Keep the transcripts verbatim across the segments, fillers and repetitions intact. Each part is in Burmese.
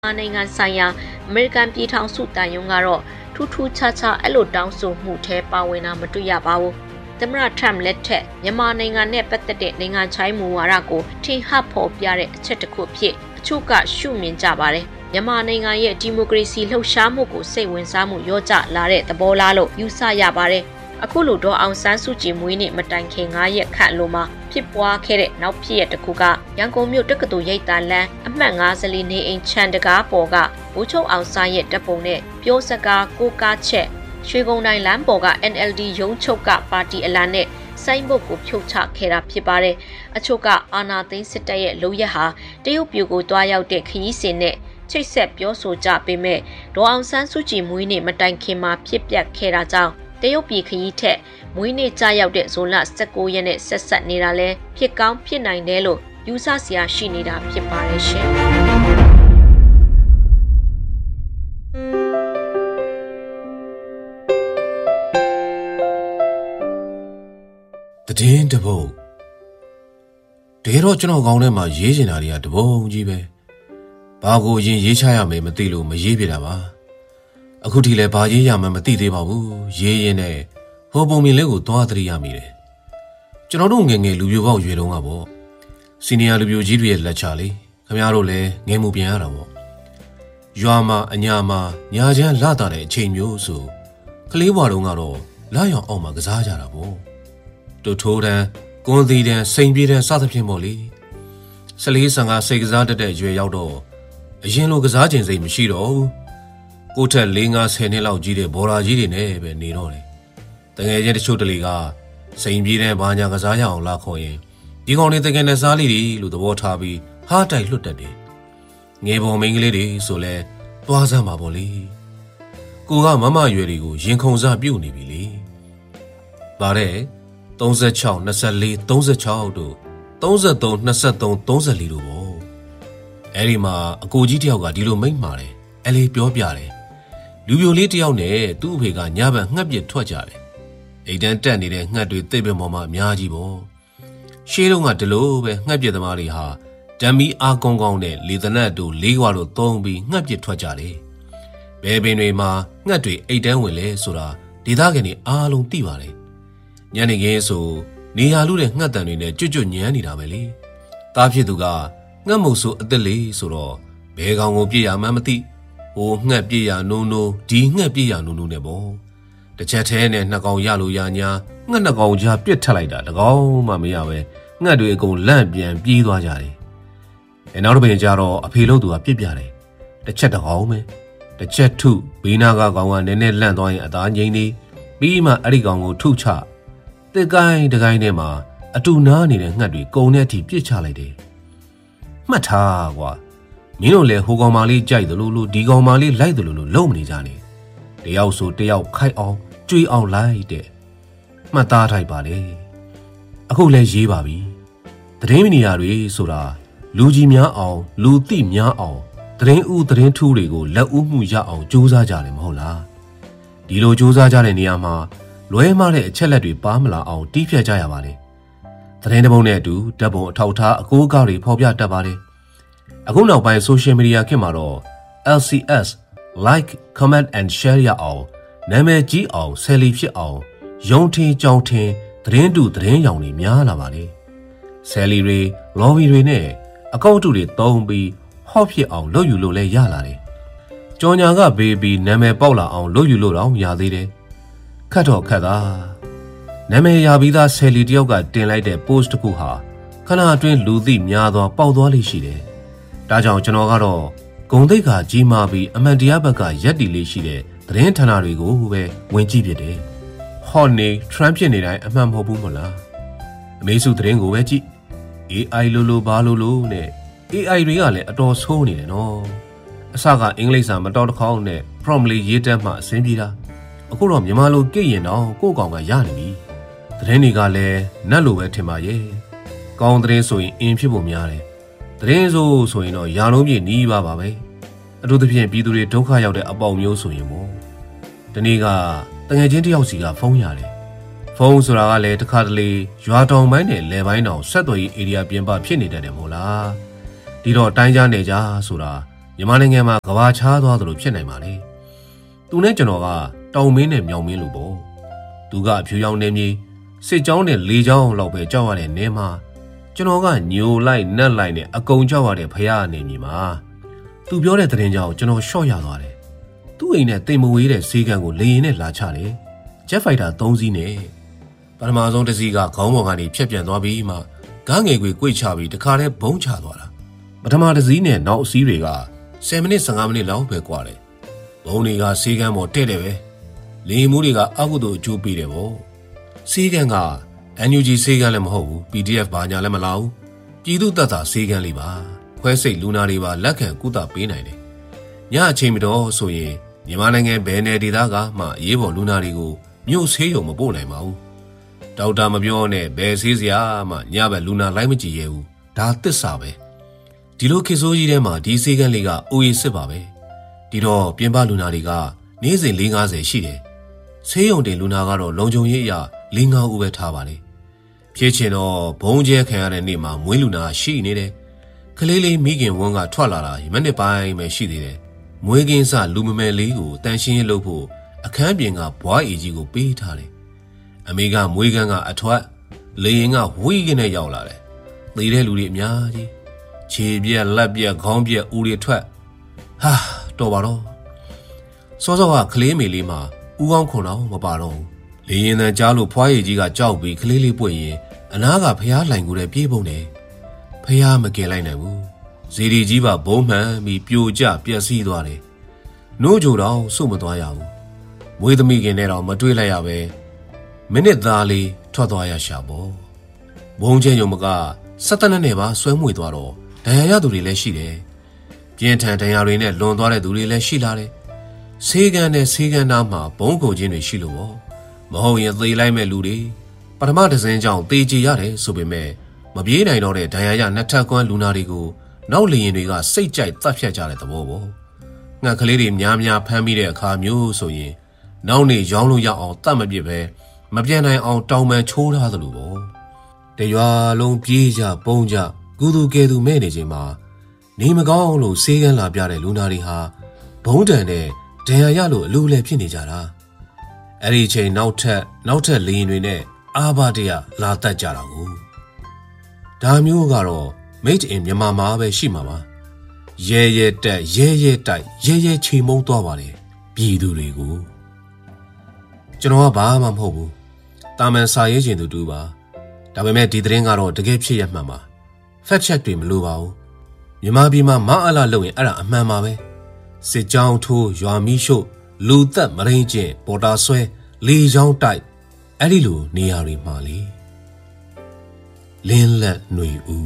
နိုင်ငံဆိုင်ရာအမေရိကန်ပြည်ထောင်စုတန်ယုံကတော့ထူးထူးခြားခြားအဲ့လိုတောင်းဆိုမှုထဲပါဝင်တာမတွေ့ရပါဘူး။သမ္မတထရမ့်လက်ထက်မြန်မာနိုင်ငံနဲ့ပတ်သက်တဲ့နိုင်ငံခြားမူဝါဒကိုထင်ဟပ်ဖော်ပြတဲ့အချက်တစ်ခုဖြစ်အချို့ကရှုမြင်ကြပါတယ်။မြန်မာနိုင်ငံရဲ့ဒီမိုကရေစီလှုပ်ရှားမှုကိုစိတ်ဝင်စားမှုရောကျလာတဲ့သဘောလားလို့ယူဆရပါတယ်။အခုလိုတော့အောင်ဆန်းစုကြည်မွေးနေ့မတိုင်ခင်၅ရက်ခန့်လိုမှာဖြစ်ပွားခဲ့တဲ့နောက်ဖြစ်ရတစ်ခုကရန်ကုန်မြို့တက္ကသိုလ်ရိပ်သာလမ်းအမှတ်၅၄နေအိမ်ချန်တကားပေါ်ကဘိုးချုပ်အောင်စားရဲ့တပ်ပုံနဲ့ပြောစကားကိုကားချက်ရွှေကုန်းတိုင်းလမ်းပေါ်က N L D ရုံးချုပ်ကပါတီအလံနဲ့စိုင်းဘုတ်ကိုဖြုတ်ချခဲ့တာဖြစ်ပါတယ်။အချို့ကအာဏာသိမ်းစစ်တပ်ရဲ့လုပ်ရက်ဟာတရုတ်ပြည်ကိုတွားရောက်တဲ့ခရီးစဉ်နဲ့ချိတ်ဆက်ပြောဆိုကြပေမဲ့ဒေါ်အောင်ဆန်းစုကြည်မွေးနေ့မတိုင်ခင်မှာဖြစ်ပျက်ခဲ့တာကြောင့်တရုတ်ပြည်ခရီးထက်မွေးနေ့ကြာရောက်တဲ့ဇွန်လ၁၉ရက်နဲ့ဆက်ဆက်နေတာလဲဖြစ်ကောင်းဖြစ်နိုင်တယ်လို့ယူဆစရာရှိနေတာဖြစ်ပါတယ်ရှင်။တည်င်းတပုတ်တကယ်တော့ကျွန်တော်ကောင်းထဲမှာရေးချင်တာတွေကတပုံကြီးပဲဘာကိုအရင်ရေးချရမယ်မသိလို့မရေးပြတာပါအခုထိလည်းဘာရေးရမှမသိသေးပါဘူးရေးရင်းနဲ့ဟိုပုံမြင်လေးကိုသွားသတိရမိတယ်ကျွန်တော်တို့ငယ်ငယ်လူပြိုပေါက်ရွေတုံးကပေါ့စီနီယာလူပြိုကြီးတွေရဲ့လက်ချလေးခင်ဗျားတို့လည်းငယ်မှုပြန်ရတာပေါ့ရွာမှာအညာမှာညာချမ်းလာတာတဲ့အချိန်မျိုးဆိုကလေးဘွားတုံးကတော့လာရောင်အောင်မှာကစားကြတာပေါ့တို့ထိုးတန်းကွန်သီတန်းစိန်ပြေးတန်းစသဖြင့်ပေါ့လေဆလေးဆန်ကစိတ်ကစားတတ်တဲ့ရွယ်ရောက်တော့အရင်လိုကစားခြင်းစိတ်မရှိတော့ဘူးကိုထက်၄၅ဆယ်နှစ်လောက်ကြီးတဲ့ဘော်ရာကြီးတွေနဲ့ပဲနေတော့တယ်တကယ်ချင်းတချို့တလေကစိန်ပြေးတန်းဘာညာကစားရအောင်လာခေါ်ရင်ဒီကောင်လေးတကယ်နဲ့စားလိတွေလို့သဘောထားပြီးဟားတိုက်လွတ်တတ်တယ်ငယ်ပေါ်မိန်းကလေးတွေဆိုလဲသွားစမ်းပါပေါ့လေကိုကမမရွယ်တွေကိုရင်ခုန်စားပြုတ်နေပြီလေဗါတဲ့36 24 36တို့33 23 34တို့ပေါ့အဲ့ဒီမှာအကိုကြီးတယောက်ကဒီလိုမိန့်မာတယ်အဲ့လေးပြောပြတယ်လူပြိုလေးတယောက်နဲ့သူ့အဖေကညဘက်ငှက်ပြစ်ထွက်ကြတယ်အိမ်တန်းတက်နေတဲ့ငှက်တွေတိတ်ပင်ပေါ်မှာအများကြီးပေါ့ရှေးတုန်းကဒီလိုပဲငှက်ပြစ်သမားတွေဟာဓမီအားကောင်းကောင်းနဲ့လေသနတ်တို့လေးခွာတို့သုံးပြီးငှက်ပြစ်ထွက်ကြတယ်ဘယ်ပင်တွေမှာငှက်တွေအိတ်တန်းဝင်လဲဆိုတာဒေသခံတွေအားလုံးသိပါတယ်ညနေခင်းဆိုနေရာလူတဲ့ငှက်တန်တွေနဲ့ကြွကြွညမ်းနေတာပဲလေတားဖြစ်သူကငှက်မုတ်ဆိုအသက်လေးဆိုတော့ဘဲကောင်ကိုပြည့်ရမှန်းမသိဟိုငှက်ပြည့်ရနိုးနိုးဒီငှက်ပြည့်ရနိုးနိုးနဲ့ပေါ့တစ်ချက်သေးနဲ့နှစ်ကောင်ရလို့ရညာငှက်နှစ်ကောင်ကြားပြစ်ထက်လိုက်တာတကောင်မှမရပဲငှက်တွေအကုန်လန့်ပြန်ပြေးသွားကြတယ်အဲနောက်တစ်ပင်ကျတော့အဖေလို့သူကပြစ်ပြတယ်တစ်ချက်တကောင်ပဲတစ်ချက်ထုဘေးနာကကောင်ကနည်းနည်းလန့်သွားရင်အသားငိမ့်နေပြီးမှအဲ့ဒီကောင်ကိုထုချတစ်ကိုင်းတစ်ကိုင်းထဲမှာအတူနားနေတဲ့ငှက်တွေကုံတဲ့အထိပြစ်ချလိုက်တယ်မှတ်ထားကွာမင်းတို့လည်းဟိုကောင်မလေးကြိုက်တယ်လို့လို့ဒီကောင်မလေးလိုက်တယ်လို့လို့လုံးမနေကြနဲ့တယောက်ဆိုတယောက်ခိုက်အောင်ကြွေးအောင်လိုက်တဲ့မှတ်သားထိုက်ပါလေအခုလည်းရေးပါပြီသတင်းမီဒီယာတွေဆိုတာလူကြီးများအောင်လူသိများအောင်သတင်းဥသတင်းထူးတွေကိုလက်ဦးမှုရအောင်ကြိုးစားကြတယ်မဟုတ်လားဒီလိုကြိုးစားကြတဲ့နေရာမှာလွဲမှားတဲ့အချက်လက်တွေပါမလာအောင်တီးဖြတ်ကြရပါလေသတင်းတပုတ်နဲ့အတူဓာတ်ပုံအထောက်ထားအကိုးအကားတွေဖော်ပြတတ်ပါလေအခုနောက်ပိုင်း social media ခေတ်မှာတော့ L C S like comment and share ရအောင်နာမည်ကြီးအောင်ဆယ်လီဖြစ်အောင်ယုံထင်ကြောင်ထင်သတင်းတူသတင်းရောင်တွေများလာပါလေဆယ်လီတွေ lobby တွေနဲ့အကောင့်တူတွေသုံးပြီးဟော့ဖြစ်အောင်လုပ်ယူလို့လည်းရလာတယ်ကြော်ညာကဘေးပြီးနာမည်ပေါက်လာအောင်လုပ်ယူလို့တော့ရသေးတယ်ခတ်တော့ခတ်သားနာမည်ရပြီးသားဆယ်လီတယောက်ကတင်လိုက်တဲ့ post တစ်ခုဟာခဏအတွင်းလူသိများသွားပေါက်သွားလိမ့်ရှိတယ်ဒါကြောင့်ကျွန်တော်ကတော့ဂုံတိတ်ကကြီးမားပြီးအမှန်တရားဘက်ကရက်တီလေးရှိတဲ့သတင်းဌာနတွေကိုပဲဝင်ကြည့်ဖြစ်တယ်ဟော့နေ Trump ဖြစ်နေတိုင်းအမှန်မဟုတ်ဘူးမလားအမေစုသတင်းကိုပဲကြည့် A I လိုလိုဘာလိုလိုနဲ့ A I တွေကလည်းအတော်ဆိုးနေတယ်နော်အစကအင်္ဂလိပ်စာမတော်တခေါက်နဲ့ prompt လေးရေးတတ်မှအဆင်ပြေတာအခုတော့မြန်မာလိုကြည့်ရင်တော့ကိုယ့်ကောင်ကရနေပြီသတင်းတွေကလည်းနတ်လိုပဲထင်ပါရဲ့ကောင်းသတင်းဆိုရင်အင်ဖြစ်ဖို့များတယ်သတင်းဆိုဆိုရင်တော့ရာလုံးပြည့်နီးပါပါပဲအထူးသဖြင့်ပြည်သူတွေဒုက္ခရောက်တဲ့အပေါက်မျိုးဆိုရင်ပေါ့ဒီနေ့ကတငယ်ချင်းတယောက်စီကဖုန်းရတယ်ဖုန်းဆိုတာကလည်းတစ်ခါတလေရွာတောင်ပိုင်းနဲ့လယ်ပိုင်းတောင်ဆက်သွယ်ရေးဧရိယာပြင်ပဖြစ်နေတတ်တယ်မို့လားဒီတော့တိုင်းကြားနေကြဆိုတာညမြန်မာနိုင်ငံမှာကဘာချားသွားသလိုဖြစ်နိုင်ပါလေသူနဲ့ကျွန်တော်ကတောင်မင်းနဲ့မြောင်မင်းလိုပေါ့သူကအဖြူရောင်နေမြေစစ်ကြောင်းနဲ့လေကြောင်းလောက်ပဲကြောက်ရတဲ့နေမှာကျွန်တော်ကညိုလိုက်နက်လိုက်နဲ့အကုန်ကြောက်ရတဲ့ဖရာအနေမြေမှာသူပြောတဲ့သတင်းကြောင့်ကျွန်တော်ရှော့ရသွားတယ်သူ့အိမ်နဲ့တိမ်မဝေးတဲ့ဈေးကန်ကိုလေရင်နဲ့လာချတယ်ဂျက်ဖိုက်တာသုံးစီးနဲ့ပထမဆုံးတစ်စီးကခေါင်းပေါ်ကနေဖြတ်ပြန်သွားပြီးမှကားငယ်ကွေကွေ့ချပြီးတခါတည်းဘုံချသွားတာပထမတစ်စီးနဲ့နောက်အစီးတွေကဆယ်မိနစ်ဆယ်ငါးမိနစ်လောက်ပဲကွာတယ်ဘုံတွေကဈေးကန်ပေါ်တဲ့တယ်ပဲလေရင်မှုတွေကအကုသို့အကျိုးပေးတယ်ပေါ့ဈေးကန်က အန် ယူ ဂျီ ဈေးကန်လည်းမဟုတ်ဘူး ပီ ဒီ အက်ဖ် ဘာညာလည်းမလာဘူးပြည်သူ့တပ်သားဈေးကန်လေးပါခွဲစိတ်လူနာတွေပါလက်ခံကုသပေးနိုင်တယ်ညအချိန်မတော်ဆိုရင်မြန်မာနိုင်ငံဘယ်နယ်ဒေသကမှအရေးပေါ်လူနာတွေကိုမြို့ဆေးရုံမပို့နိုင်ပါဘူးဒေါက်တာမပြောနဲ့ဘယ်ဆေးစရာမှညဘက်လူနာလိုက်မကြည့်ရဘူးဒါသစ္စာပဲဒီလိုခေတ်ဆိုးကြီးထဲမှာဒီဆေးကန်လေးကအိုးရစစ်ပါပဲဒီတော့ပြင်ပလူနာတွေကနေ့စဉ်၄၅၀ရှိတယ်ဆေးရုံတင်လူနာကတော့လုံခြုံရေးအရ၄၅ဦးပဲထားပါလေဖြစ်ချင်တော့ဘုံကျဲခံရတဲ့နေ့မှာမွေးလူနာရှိနေတယ်ကလေးလေးမိခင်ဝန်းကထွက်လာတာမနေ့ပိုင်းပဲရှိသေးတယ်မွေးကင်းစလူမမယ်လေးကိုတန်ရှင်းရေးလုပ်ဖို့အခန်းပြင်ကဘွားအီကြီးကိုပေးထားတယ်အမေကမွေးကန်းကအထွက်လေရင်ကဝီးကင်းနဲ့ရောက်လာတယ်သေတဲ့လူတွေအများကြီးခြေပြက်လက်ပြက်ခေါင်းပြက်ဦးတွေထွက်ဟာတော်ပါတော့စောစောကကလေးမေလေးမှာဦးကောင်းခွန်တော့မပါတော့ဘူးလေရင်တန်ကြားလို့ဖွားရည်ကြီးကကြောက်ပြီးကလေးလေးပွင့်ရင်အနားကဖျားလှိုင်ကိုလည်းပြေးပုံတယ်ဖျားမကင်လိုက်နိုင်ဘူးဇီဒီကြီးပါဘုံမှန်ပြီးပြိုကျပျက်စီးသွားတယ်နို့ကြိုတော့စုမသွားရဘူးမွေးသမီးခင်နဲ့တော့မတွေ့လိုက်ရပဲမိနစ်သားလေးထွက်သွားရရှာပေါ့ဘုံချင်းယုံမကစက်တနက်နဲ့ပါဆွဲမွေသွားတော့ဒဏ်ရာရသူတွေလည်းရှိတယ်ပြင်းထန်ဒဏ်ရာတွေနဲ့လွန်သွားတဲ့သူတွေလည်းရှိလာတယ်ဆေးကန်နဲ့ဆေးကန်သားမှာဘုံကုန်ချင်းတွေရှိလို့ပေါ့မဟုတ်ရင်သေလိုက်မဲ့လူတွေပထမဒဇင်းကြောင့်သေချေရတယ်ဆိုပေမဲ့မပြေးနိုင်တော့တဲ့ဒဏ်ရာရနှစ်ထပ်ကွမ်းလူနာတွေကိုနောက်လေရင်တွေကစိတ်ကြိုက်တပ်ဖြတ်ကြတဲ့သဘောပေါ့ငှက်ကလေးတွေများများဖမ်းပြီးတဲ့အခါမျိုးဆိုရင်နောက်နေရောင်းလို့ရအောင်တတ်မပြစ်ပဲမပြတ်နိုင်အောင်တောင်းပန်ချိုးထားသလိုပေါ့တရွာလုံးပြေးကြပုံကြကုသူကဲသူမဲ့နေချိန်မှာနေမကောင်းလို့ဆေးကန်းလာပြတဲ့လူနာတွေဟာဘုံတန်တဲ့ဒဏ်ရာရလို့အလိုလဲဖြစ်နေကြတာအဲ့ဒီချိန်နောက်ထပ်နောက်ထပ်လေရင်တွေနဲ့အာဘတရလာတတ်ကြတာကိုဒါမျိုးကတော့ made in မြန်မာမှာပဲရှိမှာပါရဲရဲတက်ရဲရဲတိုက်ရဲရဲချိန်မုံသွားပါလေပြည်သူတွေကိုကျွန်တော်ကဘာမှမဟုတ်ဘူးတာမန်စာရေးခြင်းသူတူပါဒါပေမဲ့ဒီသတင်းကတော့တကယ်ဖြစ်ရမှန်ပါ fact check တွေမလိုပါဘူးမြန်မာပြည်မှာမအားလာလို့ရင်အဲ့ဒါအမှန်ပါပဲစစ်ကြောင်းထိုးရွာမီးရှို့လူသက်မရင်းကျင်ပေါ်တာဆွဲလေချောင်းတိုက်အဲ့ဒီလိုနေရာတွေမှာလေလင်းလက်ຫນွေဦး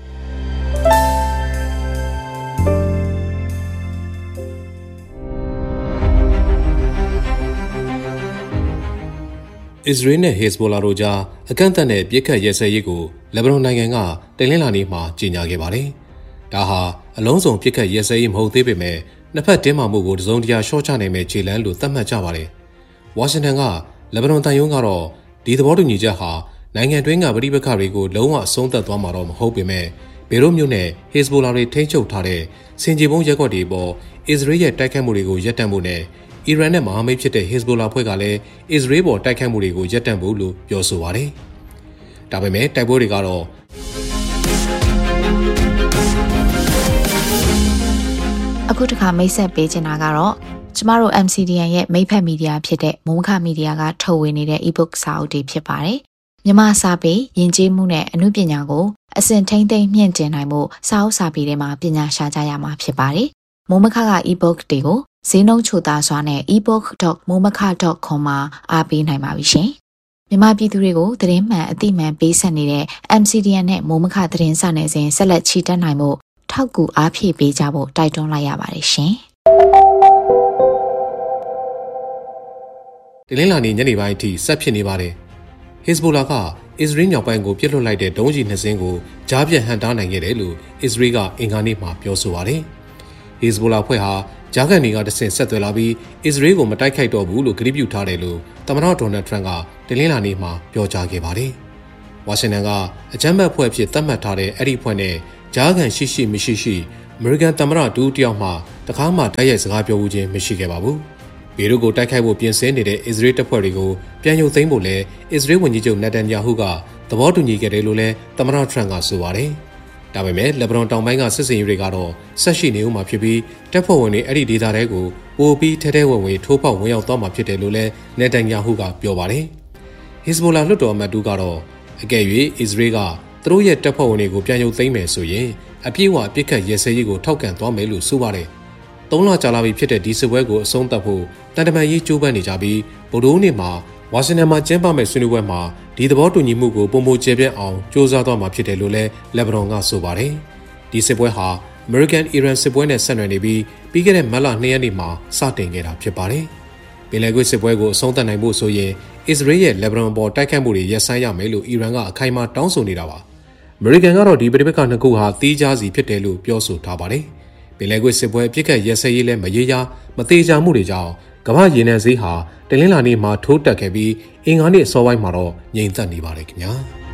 အစ္စရေးနဲ့ဟက်ဇ်ဘိုလာတို့ကြားအကန့်အသတ်နဲ့ပြစ်ခတ်ရဲစဲရေးကိုလက်ဘနွန်နိုင်ငံကတင်လင်းလာနေမှာကြေညာခဲ့ပါတယ်။ဒါဟာအလုံးစုံပြစ်ခတ်ရဲစဲရေးမဟုတ်သေးပေမဲ့နှစ်ဖက်တင်းမာမှုကိုတစုံတရာရှော့ချနိုင်မဲ့ခြေလှမ်းလို့သတ်မှတ်ကြပါတယ်။ဝါရှင်တန်ကလက်ဘနွန်တန်ယုံကတော့ဒီသဘောတူညီချက်ဟာနိုင်ငံတွင်းကပြည်ပခါတွေကိုလုံးဝအဆုံးသတ်သွားမှာတော့မဟုတ်ပေမဲ့ဘေရွတ်မြို့နဲ့ဟက်ဇ်ဘိုလာတွေထိန်းချုပ်ထားတဲ့စင်ကြေပုံးရက်ကွက်တွေပေါ်အစ္စရေးရဲ့တိုက်ခိုက်မှုတွေကိုရပ်တန့်ဖို့နဲ့အီရန်နဲ့မဟာမိတ်ဖြစ်တဲ့ဟက်ဇ်ဘိုလာဖွဲ့ကလည်းအစ္စရေးပေါ်တိုက်ခိုက်မှုတွေကိုရပ်တန့်ဖို့လို့ပြောဆိုပါတယ်။ဒါပေမဲ့တိုက်ပွဲတွေကတော့အခုတစ်ခါမိတ်ဆက်ပေးချင်တာကတော့ကျမတို့ အမ် စီ ဒီ အန် ရဲ့မိတ်ဖက်မီဒီယာဖြစ်တဲ့မိုးမခမီဒီယာကထုတ်ဝေနေတဲ့ e-book စာအုပ်တွေဖြစ်ပါတယ်။မြန်မာစာပေယဉ်ကျေးမှုနဲ့အမှုပညာကိုအစဉ်ထိမ့်သိမ့်မြင့်တင်နိုင်မှုစာအုပ်စာပေတွေမှာပညာရှာကြရမှာဖြစ်ပါတယ်။မိုးမခက e-book တွေကိုဈေးနှုန်းချိုသားစွာနဲ့ e book dot momaka dot com မှာအားပေးနိုင်ပါပြီရှင်။မြန်မာပြည်သူတွေကိုသတင်းမှန်အသိမှန်ပေးဆက်နေတဲ့ အမ် စီ ဒီ အန် နဲ့မိုးမခသတင်းစာနယ်စဉ်ဆက်လက်ချီတက်နိုင်မှုထောက်ကူအားဖြည့်ပေးကြဖို့တိုက်တွန်းလိုက်ရပါတယ်ရှင်။ဒီလင်းလာနေညနေပိုင်းအထိဆက်ဖြစ်နေပါတယ်။ဟက်ဇ်ဘိုလာကအစ္စရေးမြောက်ပိုင်းကိုပြစ်လွှတ်လိုက်တဲ့ဒုံးကျည်နှစ်စင်းကိုကြားပြတ်ဟန်တားနိုင်ခဲ့တယ်လို့အစ္စရေးကအင်္ဂါနေ့မှာပြောဆိုပါတယ်။ဟက်ဇ်ဘိုလာဖွဲ့ဟာဂျာကန်တွေကတဆင့်ဆက်သွယ်လာပြီးအစ္စရေးကိုမတိုက်ခိုက်တော့ဘူးလို့ကြေညာပြုထားတယ်လို့သမ္မတဒေါ်နယ်ထရန့်ကတနင်္လာနေ့မှာပြောကြားခဲ့ပါတယ်။ဝါရှင်တန်ကအကြမ်းဖက်ဖွဲ့ဖြစ်သတ်မှတ်ထားတဲ့အဲ့ဒီဖွဲ့နဲ့ဂျာကန်ရှိရှိမရှိရှိအမေရိကန်သမ္မတဒူတယောက်မှတခါမှတိုက်ရိုက်စကားပြောဦးခြင်းမရှိခဲ့ပါဘူး။ဘေရုကိုတိုက်ခိုက်ဖို့ပြင်ဆင်နေတဲ့အစ္စရေးတပ်ဖွဲ့တွေကိုပြန်ရုပ်သိမ်းဖို့လည်းအစ္စရေးဝန်ကြီးချုပ်နက်တန်ယာဟုကသဘောတူညီခဲ့တယ်လို့လည်းသမ္မတထရန့်ကဆိုပါတယ်။ဒါပေမဲ့လက်ဘနွန်တောင်ပိုင်းကစစ်စင်ရေးတွေကတော့ဆက်ရှိနေဦးမှာဖြစ်ပြီးတပ်ဖွဲ့ဝင်တွေအဲ့ဒီဒေသတွေကိုပိုပြီးထဲထဲဝင်ဝင်ထိုးပေါက်ဝင်ရောက်သွားမှာဖြစ်တယ်လို့လည်းနက်တန်ယာဟုကပြောပါတယ်။ ဟစ်ဇ်ဘိုလာလွှတ်တော်အမတ်တူကတော့အကယ်၍အစ္စရေးကသူတို့ရဲ့တပ်ဖွဲ့ဝင်တွေကိုပြန်ရုပ်သိမ်းမယ်ဆိုရင်အပြည့်အဝပြစ်ခတ်ရဲစဲရေးကိုထောက်ခံသွားမယ်လို့ဆိုပါတယ်။သုံးလကြာလာပြီဖြစ်တဲ့ဒီစစ်ပွဲကိုအဆုံးသတ်ဖို့တန်တမာရေးကြိုးပမ်းနေကြပြီးဗုဒ္ဓဟူးနေ့မှာဝါရှင်တန်မှာကျင်းပမယ့်ဆွေးနွေးပွဲမှာဒီသဘောတူညီမှုကိုပုံမကျပြန့်အောင်စ조사သွားမှာဖြစ်တယ်လို့လည်းလက်ဘနွန်ကဆိုပါတယ်။ဒီစစ်ပွဲဟာအမေရိကန်အီရန်စစ်ပွဲနဲ့ဆက်နွယ်နေပြီးပြီးခဲ့တဲ့မတ်လနှစ်ရက်နေ့မှာစတင်ခဲ့တာဖြစ်ပါတယ်။ပင်လယ်ကွေ့စစ်ပွဲကိုအဆုံးသတ်နိုင်ဖို့ဆိုရင်အစ္စရေးရဲ့လက်ဘနွန်ပေါ်တိုက်ခိုက်မှုတွေရပ်ဆိုင်းရမယ်လို့အီရန်ကအခိုင်အမာတောင်းဆိုနေတာပါ။အမေရိကန်ကတော့ဒီပဋိပက္ခနှစ်ခုဟာတီးခြားစီဖြစ်တယ်လို့ပြောဆိုထားပါတယ်။ပင်လယ်ကွေ့စစ်ပွဲပြစ်ခတ်ရဲစဲရေးလည်းမရေရာမသေးချာမှုတွေကြောင့်ကမ္ဘာရေနံဈေးဟာတနင်္လာနေ့မှာထိုးတက်ခဲ့ပြီးအင်္ဂါနေ့အစောပိုင်းမှာတော့ငြိမ်သက်နေပါတယ်ခင်ဗျာ။